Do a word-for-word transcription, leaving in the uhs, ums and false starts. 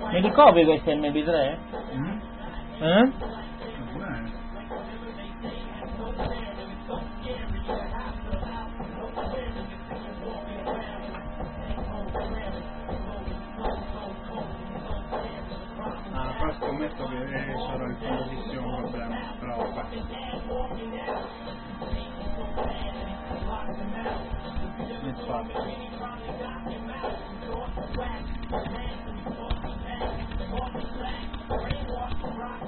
Me li copri questi emme pi tre? Mm? Eh? Bene. Ah, qua scommetto che sarà il famosissimo problema, però vabbè. Infatti.